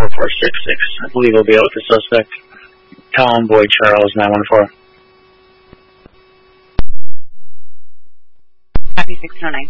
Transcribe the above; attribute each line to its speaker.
Speaker 1: 4466. I believe we'll be out with the suspect. Tom Boyd Charles 914.
Speaker 2: Copy 609.